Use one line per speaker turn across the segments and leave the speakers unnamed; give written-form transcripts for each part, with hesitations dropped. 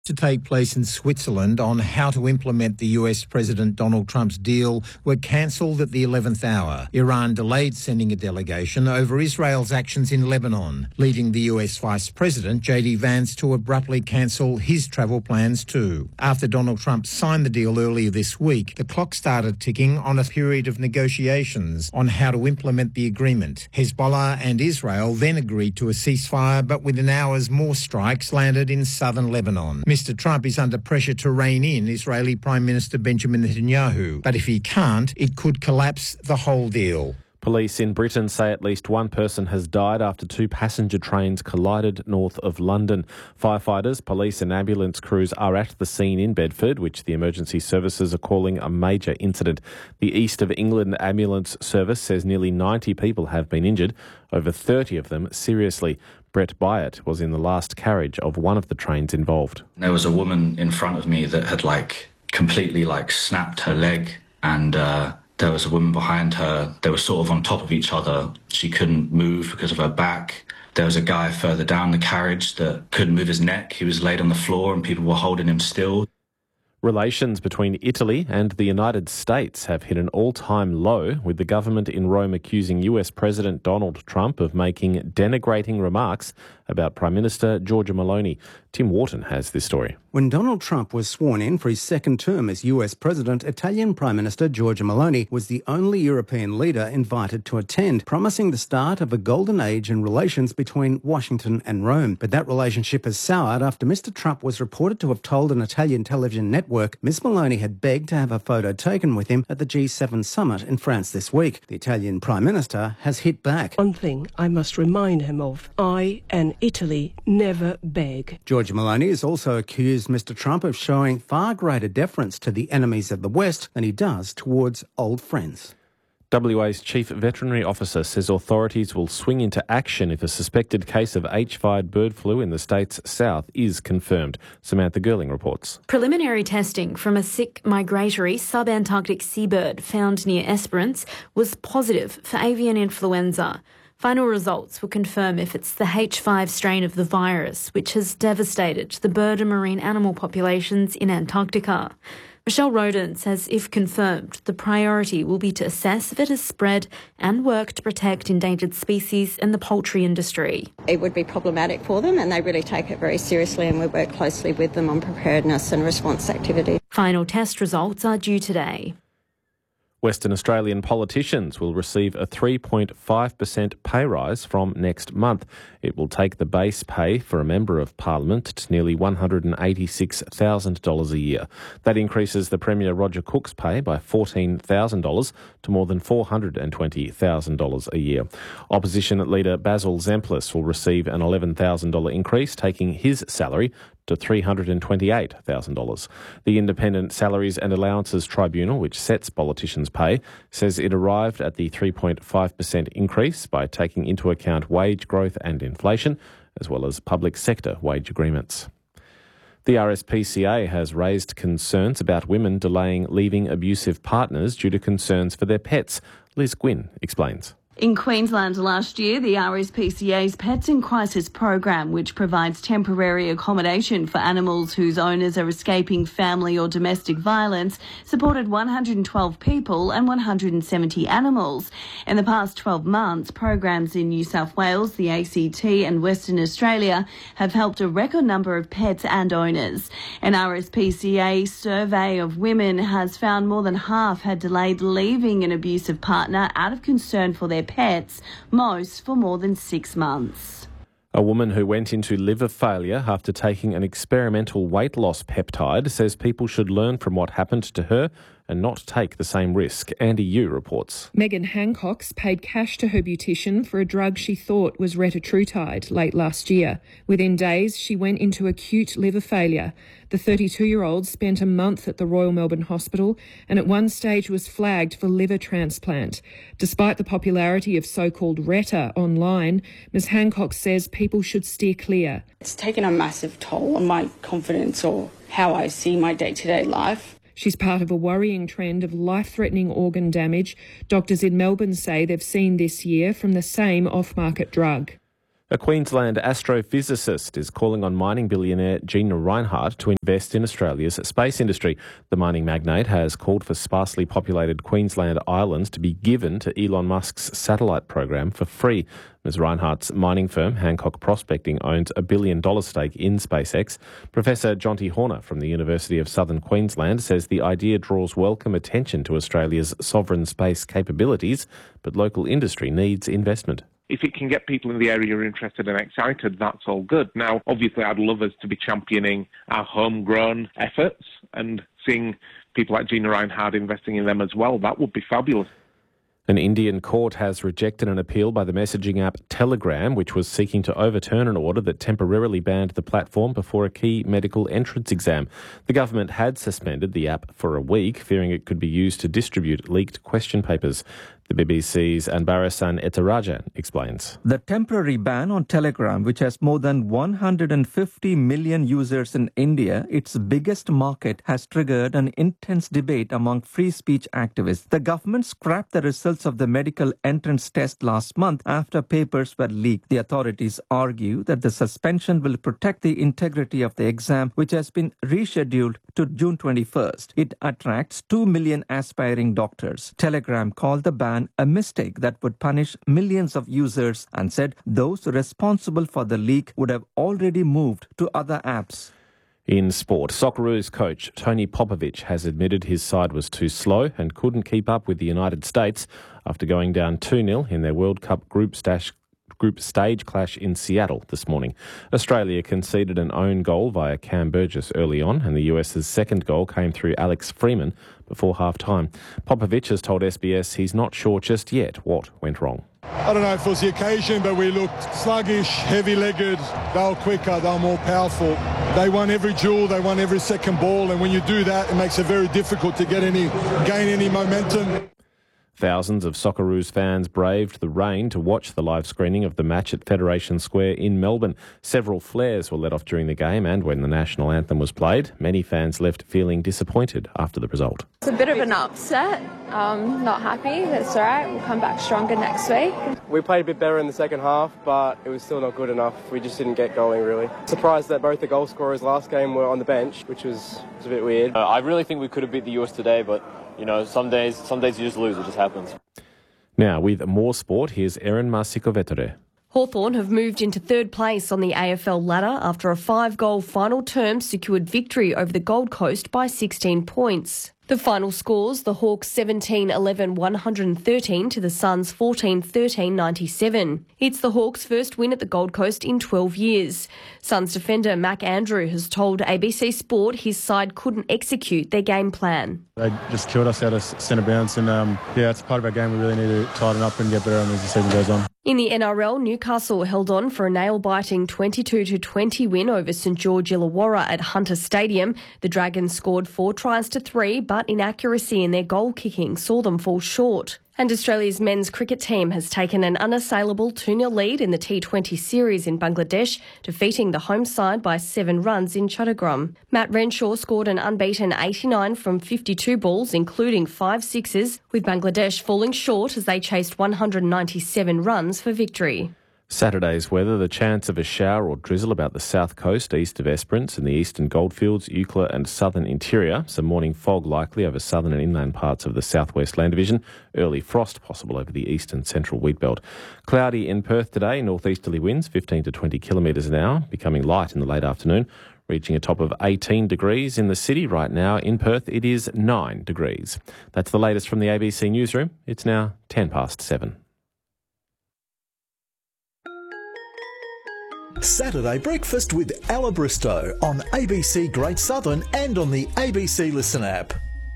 to take place in Switzerland on how to implement the US President Donald Trump's deal were cancelled at the 11th hour. Iran delayed sending a delegation over Israel's actions in Lebanon, leading the US Vice President JD Vance to abruptly cancel his travel plans too. After Donald Trump signed the deal earlier this week, the clock started ticking on a period of negotiations on how to implement the agreement. Hezbollah and Israel then agreed to a ceasefire, but within hours more strikes landed in southern Lebanon. Mr. Trump is under pressure to rein in Israeli Prime Minister Benjamin Netanyahu, but if he can't, it could collapse the whole deal.
Police in Britain say at least one person has died after two passenger trains collided north of London. Firefighters, police and ambulance crews are at the scene in Bedford, which the emergency services are calling a major incident. The East of England Ambulance Service says nearly 90 people have been injured, over 30 of them seriously. Brett Byatt was in the last carriage of one of the trains involved.
There was a woman in front of me that had completely snapped her leg, and there was a woman behind her. They were sort of on top of each other. She couldn't move because of her back. There was a guy further down the carriage that couldn't move his neck. He was laid on the floor and people were holding him still.
Relations between Italy and the United States have hit an all-time low, with the government in Rome accusing US President Donald Trump of making denigrating remarks about Prime Minister Giorgia Meloni. Tim Wharton has this story.
When Donald Trump was sworn in for his second term as US President, Italian Prime Minister Giorgia Meloni was the only European leader invited to attend, promising the start of a golden age in relations between Washington and Rome. But that relationship has soured after Mr. Trump was reported to have told an Italian television network Ms. Meloni had begged to have a photo taken with him at the G7 summit in France this week. The Italian Prime Minister has hit back.
One thing I must remind him of: I and Italy never beg.
Giorgia Meloni has also accused Mr. Trump of showing far greater deference to the enemies of the West than he does towards old friends.
WA's Chief Veterinary Officer says authorities will swing into action if a suspected case of H5 bird flu in the state's south is confirmed. Samantha Girling reports.
Preliminary testing from a sick migratory subantarctic seabird found near Esperance was positive for avian influenza. Final results will confirm if it's the H5 strain of the virus, which has devastated the bird and marine animal populations in Antarctica. Michelle Roden says if confirmed, the priority will be to assess if it has spread and work to protect endangered species and the poultry industry.
It would be problematic for them, and they really take it very seriously, and we work closely with them on preparedness and response activity.
Final test results are due today.
Western Australian politicians will receive a 3.5% pay rise from next month. It will take the base pay for a Member of Parliament to nearly $186,000 a year. That increases the Premier Roger Cook's pay by $14,000 to more than $420,000 a year. Opposition leader Basil Zemplis will receive an $11,000 increase, taking his salary to $328,000. The Independent Salaries and Allowances Tribunal, which sets politicians' pay, says it arrived at the 3.5% increase by taking into account wage growth and inflation, as well as public sector wage agreements. The RSPCA has raised concerns about women delaying leaving abusive partners due to concerns for their pets. Liz Gwynn explains.
In Queensland last year, the RSPCA's Pets in Crisis program, which provides temporary accommodation for animals whose owners are escaping family or domestic violence, supported 112 people and 170 animals. In the past 12 months, programs in New South Wales, the ACT and Western Australia have helped a record number of pets and owners. An RSPCA survey of women has found more than half had delayed leaving an abusive partner out of concern for their pets, most for more than 6 months.
A woman who went into liver failure after taking an experimental weight loss peptide says people should learn from what happened to her and not take the same risk. Andy Yu reports.
Megan Hancox paid cash to her beautician for a drug she thought was retatrutide late last year. Within days, she went into acute liver failure. The 32-year-old spent a month at the Royal Melbourne Hospital and at one stage was flagged for liver transplant. Despite the popularity of so-called Retta online, Ms Hancox says people should steer clear.
It's taken a massive toll on my confidence or how I see my day-to-day life.
She's part of a worrying trend of life-threatening organ damage doctors in Melbourne say they've seen this year from the same off-market drug.
A Queensland astrophysicist is calling on mining billionaire Gina Rinehart to invest in Australia's space industry. The mining magnate has called for sparsely populated Queensland islands to be given to Elon Musk's satellite program for free. Ms. Rinehart's mining firm, Hancock Prospecting, owns $1 billion stake in SpaceX. Professor Jonty Horner from the University of Southern Queensland says the idea draws welcome attention to Australia's sovereign space capabilities, but local industry needs investment.
If it can get people in the area interested and excited, that's all good. Now, obviously, I'd love us to be championing our homegrown efforts and seeing people like Gina Rinehart investing in them as well. That would be fabulous.
An Indian court has rejected an appeal by the messaging app Telegram, which was seeking to overturn an order that temporarily banned the platform before a key medical entrance exam. The government had suspended the app for a week, fearing it could be used to distribute leaked question papers. The BBC's Anbarasan Etarajan explains.
The temporary ban on Telegram, which has more than 150 million users in India, its biggest market, has triggered an intense debate among free speech activists. The government scrapped the results of the medical entrance test last month after papers were leaked. The authorities argue that the suspension will protect the integrity of the exam, which has been rescheduled to June 21st. It attracts 2 million aspiring doctors. Telegram called the ban a mistake that would punish millions of users and said those responsible for the leak would have already moved to other apps.
In sport, Socceroos coach Tony Popovic has admitted his side was too slow and couldn't keep up with the United States after going down 2-0 in their World Cup group stage clash in Seattle this morning. Australia conceded an own goal via Cam Burgess early on, and the US's second goal came through Alex Freeman before half-time. Popovic has told SBS he's not sure just yet what went wrong.
I don't know if it was the occasion, but we looked sluggish, heavy-legged. They were quicker, they were more powerful. They won every duel, they won every second ball, and when you do that, it makes it very difficult to gain any momentum.
Thousands of Socceroos fans braved the rain to watch the live screening of the match at Federation Square in Melbourne. Several flares were let off during the game and when the national anthem was played. Many fans left feeling disappointed after the result.
It's a bit of an upset. Not happy. That's all right. We'll come back stronger next week.
We played a bit better in the second half, but it was still not good enough. We just didn't get going, really. Surprised that both the goal scorers last game were on the bench, which was a bit weird.
I really think we could have beat the US today, but you know, some days you just lose. It just happens.
Now, with more sport, here's Erin Masikovetere.
Hawthorn have moved into third place on the AFL ladder after a 5-goal final term secured victory over the Gold Coast by 16 points. The final scores, the Hawks 17-11-113 to the Suns 14-13-97. It's the Hawks' first win at the Gold Coast in 12 years. Suns defender Mac Andrew has told ABC Sport his side couldn't execute their game plan.
They just killed us out of centre bounce and it's part of our game we really need to tighten up and get better as the season goes on.
In the NRL, Newcastle held on for a nail-biting 22-20 win over St George Illawarra at Hunter Stadium. The Dragons scored 4 tries to 3, but inaccuracy in their goal kicking saw them fall short. And Australia's men's cricket team has taken an unassailable 2-0 lead in the T20 series in Bangladesh, defeating the home side by 7 runs in Chattagrum. Matt Renshaw scored an unbeaten 89 from 52 balls, including 5 sixes, with Bangladesh falling short as they chased 197 runs for victory.
Saturday's weather, the chance of a shower or drizzle about the south coast, east of Esperance and the eastern goldfields, Eucla and southern interior. Some morning fog likely over southern and inland parts of the southwest land division. Early frost possible over the east and central wheat belt. Cloudy in Perth today, northeasterly winds 15 to 20 kilometres an hour, becoming light in the late afternoon, reaching a top of 18 degrees in the city. Right now in Perth it is 9 degrees. That's the latest from the ABC Newsroom. It's now 7:10.
Saturday Breakfast with Ella Bristow on ABC Great Southern and on the ABC Listen app.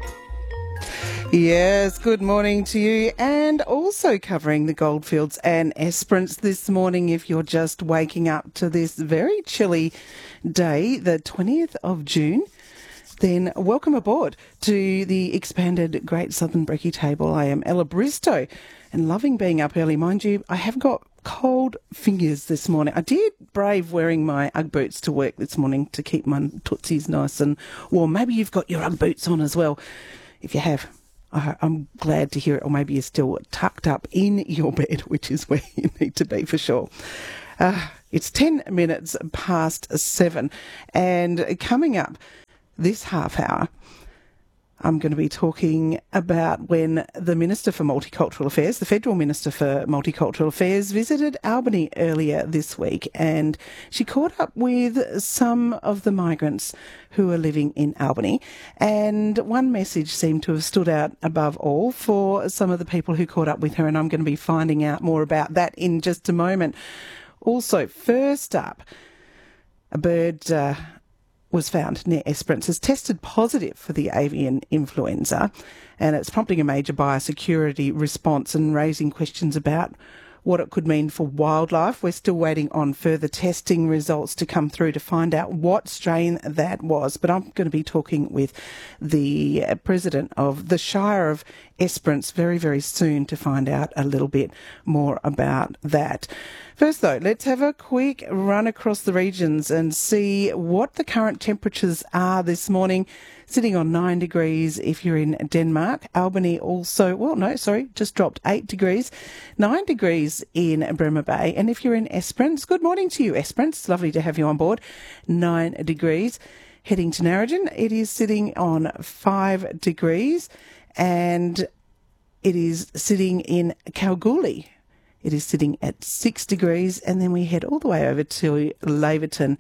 Yes, good morning to you, and also covering the Goldfields and Esperance this morning if you're just waking up to this very chilly day, the 20th of June. Then welcome aboard to the expanded Great Southern Brekkie table. I am Ella Bristow and loving being up early. Mind you, I have got cold fingers this morning. I did brave wearing my Ugg boots to work this morning to keep my tootsies nice and warm. Maybe you've got your Ugg boots on as well. If you have, I'm glad to hear it. Or maybe you're still tucked up in your bed, which is where you need to be for sure. It's 10 minutes past 7, and coming up this half hour, I'm going to be talking about when the Minister for Multicultural Affairs, the Federal Minister for Multicultural Affairs, visited Albany earlier this week, and she caught up with some of the migrants who are living in Albany, and one message seemed to have stood out above all for some of the people who caught up with her, and I'm going to be finding out more about that in just a moment. Also, first up, a bird was found near Esperance has tested positive for the avian influenza, and it's prompting a major biosecurity response and raising questions about what it could mean for wildlife. We're still waiting on further testing results to come through to find out what strain that was. But I'm going to be talking with the president of the Shire of Esperance very, very soon to find out a little bit more about that. First, though, let's have a quick run across the regions and see what the current temperatures are this morning. Sitting on 9 degrees if you're in Denmark. Albany also, just dropped 8 degrees. 9 degrees in Bremer Bay. And if you're in Esperance, good morning to you, Esperance. Lovely to have you on board. 9 degrees. Heading to Narrogin, it is sitting on 5 degrees. And it is sitting in Kalgoorlie. It is sitting at 6 degrees. And then we head all the way over to Laverton.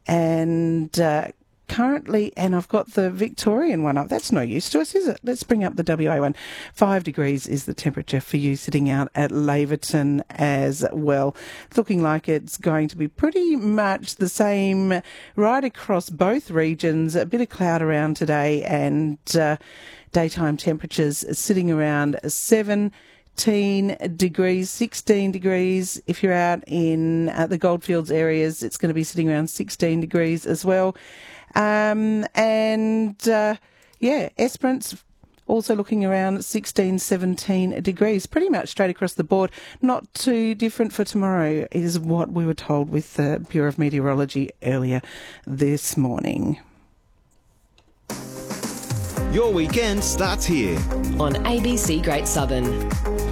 And currently, and I've got the Victorian one up. That's no use to us, is it? Let's bring up the WA one. 5 degrees is the temperature for you sitting out at Laverton as well. It's looking like it's going to be pretty much the same right across both regions. A bit of cloud around today, and daytime temperatures sitting around 17 degrees, 16 degrees. If you're out in the Goldfields areas, it's going to be sitting around 16 degrees as well. Esperance also looking around 16, 17 degrees, pretty much straight across the board. Not too different for tomorrow is what we were told with the Bureau of Meteorology earlier this morning.
Your weekend starts here
on ABC Great Southern.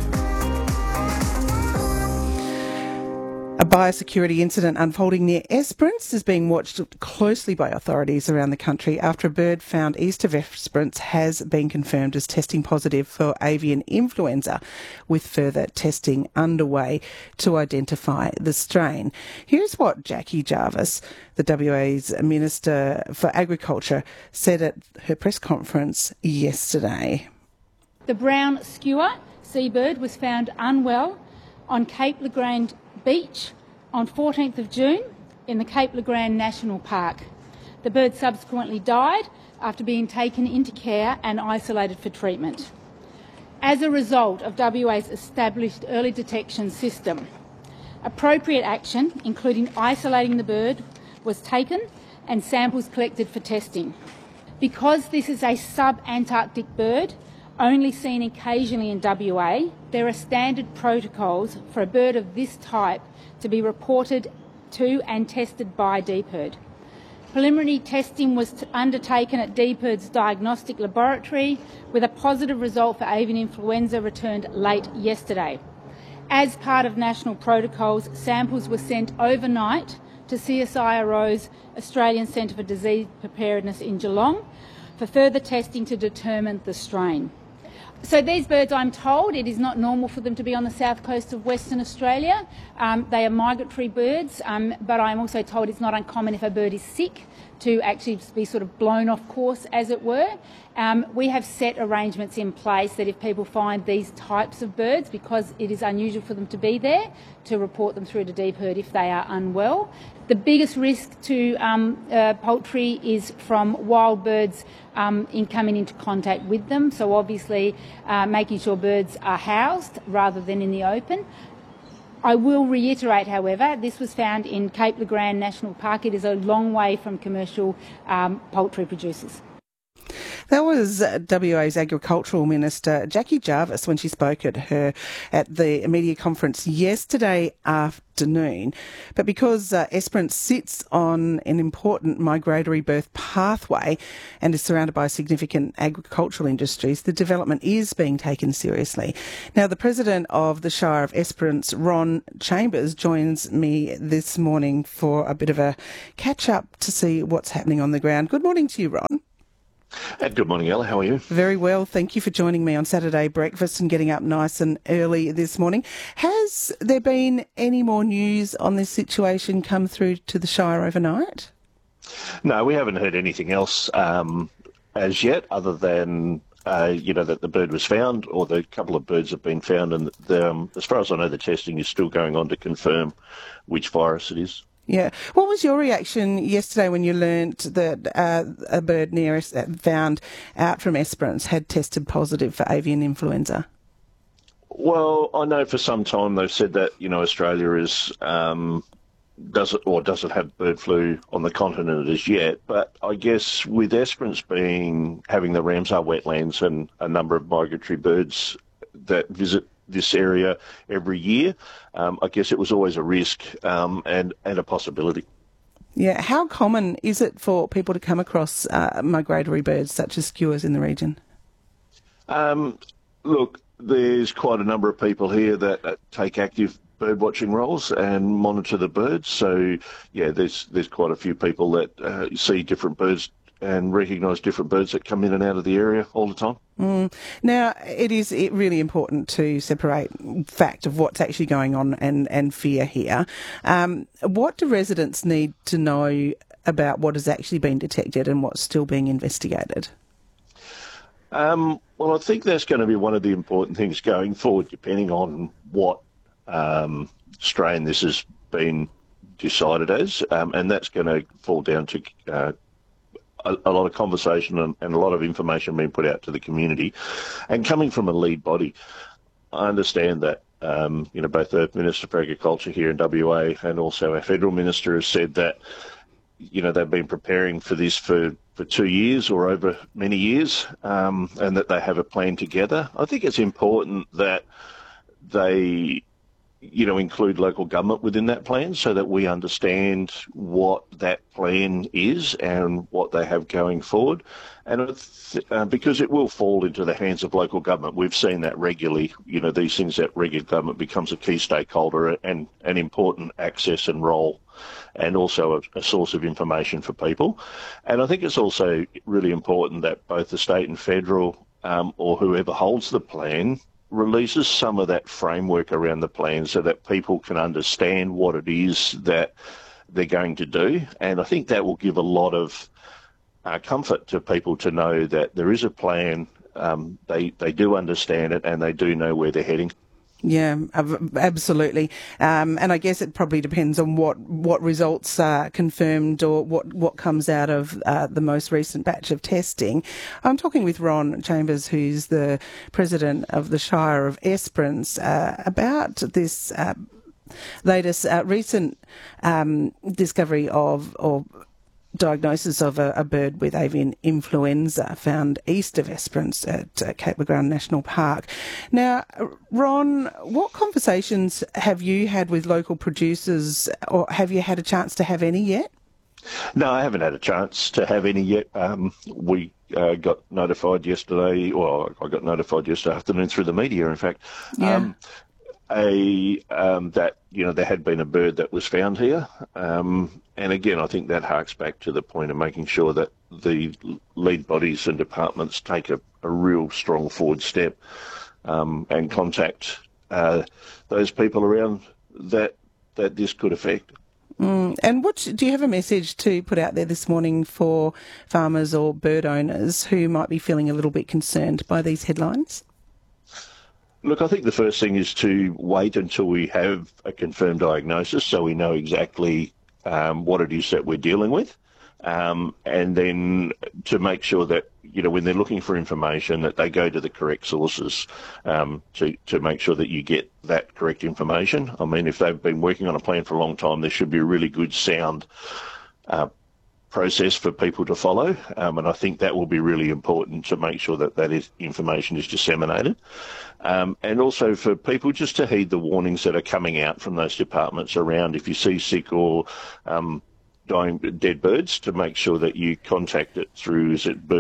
A biosecurity incident unfolding near Esperance is being watched closely by authorities around the country after a bird found east of Esperance has been confirmed as testing positive for avian influenza, with further testing underway to identify the strain. Here's what Jackie Jarvis, the WA's Minister for Agriculture, said at her press conference yesterday.
The brown skua seabird was found unwell on Cape Legrand Beach on 14th of June in the Cape Legrand National Park. The bird subsequently died after being taken into care and isolated for treatment. As a result of WA's established early detection system, appropriate action, including isolating the bird, was taken and samples collected for testing. Because this is a sub-Antarctic bird, only seen occasionally in WA, there are standard protocols for a bird of this type to be reported to and tested by DPIRD. Preliminary testing was undertaken at DPIRD's diagnostic laboratory, with a positive result for avian influenza returned late yesterday. As part of national protocols, samples were sent overnight to CSIRO's Australian Centre for Disease Preparedness in Geelong for further testing to determine the strain. So these birds, I'm told, it is not normal for them to be on the south coast of Western Australia. They are migratory birds, but I'm also told it's not uncommon if a bird is sick to actually be sort of blown off course, as it were. We have set arrangements in place that if people find these types of birds, because it is unusual for them to be there, to report them through to DPIRD if they are unwell. The biggest risk to poultry is from wild birds in coming into contact with them. So obviously making sure birds are housed rather than in the open. I will reiterate, however, this was found in Cape Legrand National Park. It is a long way from commercial poultry producers.
That was WA's Agricultural Minister Jackie Jarvis when she spoke at the media conference yesterday afternoon. But because Esperance sits on an important migratory birth pathway and is surrounded by significant agricultural industries, the development is being taken seriously. Now, the President of the Shire of Esperance, Ron Chambers, joins me this morning for a bit of a catch-up to see what's happening on the ground. Good morning to you, Ron.
Good morning, Ella. How are you?
Very well. Thank you for joining me on Saturday breakfast and getting up nice and early this morning. Has there been any more news on this situation come through to the Shire overnight?
No, we haven't heard anything else as yet, other than that the bird was found, or the couple of birds have been found, and as far as I know, the testing is still going on to confirm which virus it is.
Yeah. What was your reaction yesterday when you learnt that a bird near us found out from Esperance had tested positive for avian influenza?
Well, I know for some time they've said that, Australia is doesn't have bird flu on the continent as yet, but I guess with Esperance having the Ramsar wetlands and a number of migratory birds that visit this area every year, I guess it was always a risk and a possibility.
Yeah, how common is it for people to come across migratory birds such as skuas in the region?
Look, there's quite a number of people here that take active bird watching roles and monitor the birds. So, yeah, there's quite a few people that see different birds and recognise different birds that come in and out of the area all the time.
Now, it is really important to separate fact of what's actually going on and fear here. What do residents need to know about what has actually been detected and what's still being investigated?
Well, I think that's going to be one of the important things going forward, depending on what strain this has been decided as, and that's going to fall down to a lot of conversation and a lot of information being put out to the community. And coming from a lead body, I understand that, both the Minister for Agriculture here in WA and also our Federal Minister has said that, they've been preparing for this for 2 years or over many years, and that they have a plan together. I think it's important that they include local government within that plan so that we understand what that plan is and what they have going forward. And because it will fall into the hands of local government. We've seen that regularly, these things that regular government becomes a key stakeholder and an important access and role, and also a source of information for people. And I think it's also really important that both the state and federal or whoever holds the plan releases some of that framework around the plan so that people can understand what it is that they're going to do. And I think that will give a lot of comfort to people to know that there is a plan, they do understand it, and they do know where they're heading.
Yeah, absolutely. And I guess it probably depends on what results are confirmed or what comes out of the most recent batch of testing. I'm talking with Ron Chambers, who's the President of the Shire of Esperance, about this latest recent discovery of diagnosis of a bird with avian influenza found east of Esperance at Cape Le Grand National Park. Now, Ron, what conversations have you had with local producers, or have you had a chance to have any yet?
No, I haven't had a chance to have any yet. We got notified yesterday, I got notified yesterday afternoon through the media, in fact, that there had been a bird that was found here, and again I think that harks back to the point of making sure that the lead bodies and departments take a real strong forward step and contact those people around that this could affect.
And do you have a message to put out there this morning for farmers or bird owners who might be feeling a little bit concerned by these headlines?
Look, I think the first thing is to wait until we have a confirmed diagnosis so we know exactly what it is that we're dealing with, and then to make sure that, when they're looking for information, that they go to the correct sources to make sure that you get that correct information. I mean, if they've been working on a plan for a long time, there should be a really good sound process for people to follow, and I think that will be really important to make sure that information is disseminated. And also for people just to heed the warnings that are coming out from those departments around if you see sick or dying dead birds, to make sure that you contact it through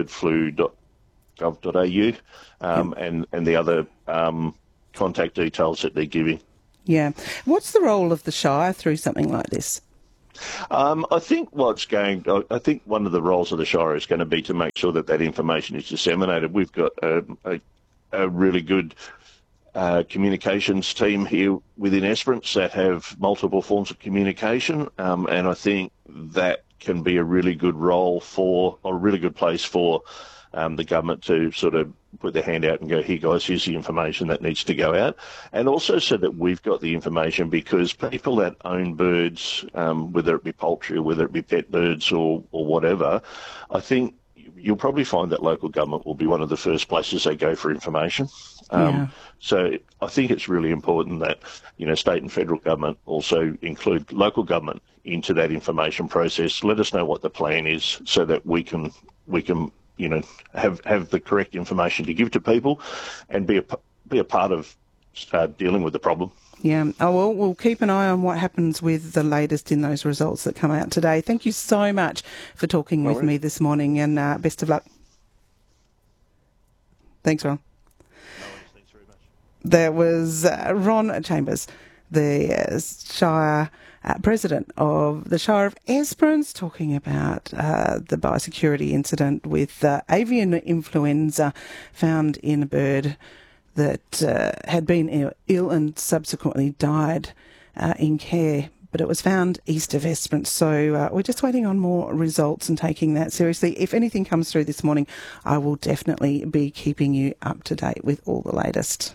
birdflu.gov.au and the other contact details that they're giving.
Yeah. What's the role of the Shire through something like this?
I think one of the roles of the Shire is going to be to make sure that information is disseminated. We've got a really good communications team here within Esperance that have multiple forms of communication, and I think that can be a really good role a really good place for the government to sort of put their hand out and go, here guys, here's the information that needs to go out. And also so that we've got the information, because people that own birds, whether it be poultry or whether it be pet birds or whatever, I think you'll probably find that local government will be one of the first places they go for information. So I think it's really important that, state and federal government also include local government into that information process. Let us know what the plan is so that we can have the correct information to give to people and be a part of dealing with the problem.
Yeah. Oh, well, we'll keep an eye on what happens with the latest in those results that come out today. Thank you so much for talking with me this morning, and best of luck. Thanks, Ron.
Thanks very much.
There was Ron Chambers, the Shire President of the Shire of Esperance, talking about the biosecurity incident with avian influenza found in a bird that had been ill and subsequently died in care, but it was found east of Esperance. So we're just waiting on more results and taking that seriously. If anything comes through this morning, I will definitely be keeping you up to date with all the latest.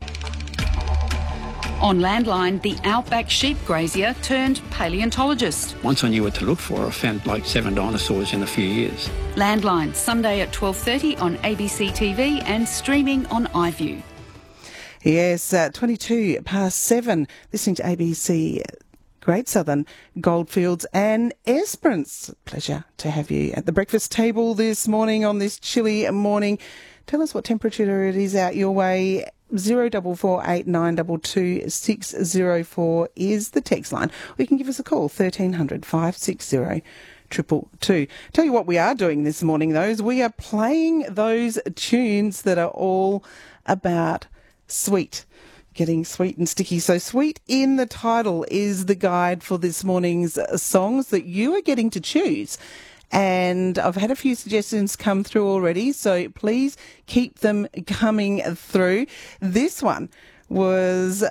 On Landline, the outback sheep grazier turned paleontologist.
Once I knew what to look for, I found like 7 dinosaurs in a few years.
Landline, Sunday at 12:30 on ABC TV and streaming on iView.
Yes, 7:22, listening to ABC Great Southern, Goldfields and Esperance. Pleasure to have you at the breakfast table this morning on this chilly morning. Tell us what temperature it is out your way. 0448 922 604 is the text line. Or you can give us a call, 1300 560 222. Tell you what we are doing this morning, though, is we are playing those tunes that are all about sweet. Getting sweet and sticky. So sweet in the title is the guide for this morning's songs that you are getting to choose. And I've had a few suggestions come through already, so please keep them coming through. This one was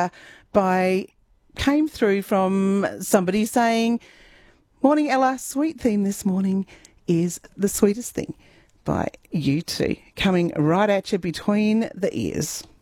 came through from somebody saying, "Morning, Ella, sweet theme this morning is The Sweetest Thing" by U2, coming right at you between the ears.